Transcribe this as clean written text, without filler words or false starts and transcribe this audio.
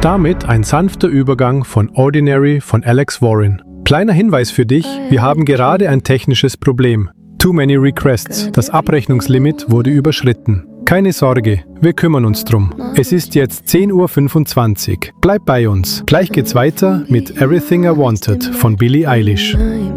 Damit ein sanfter Übergang von Ordinary von Alex Warren. Kleiner Hinweis für dich, wir haben gerade ein technisches Problem. Too many requests, das Abrechnungslimit wurde überschritten. Keine Sorge, wir kümmern uns drum. Es ist jetzt 10:25 Uhr. Bleib bei uns. Gleich geht's weiter mit Everything I Wanted von Billie Eilish.